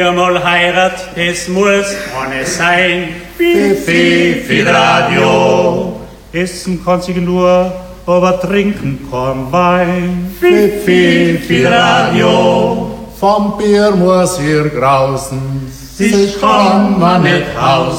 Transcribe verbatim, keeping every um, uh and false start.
Mal Heirat, es muss ohne sein. Fifi, Fi Radio. Essen kann sich nur, aber trinken kann Wein. Fifi, Fi Radio. Vom Bier muss hier grausen, sich kann man nicht hausen.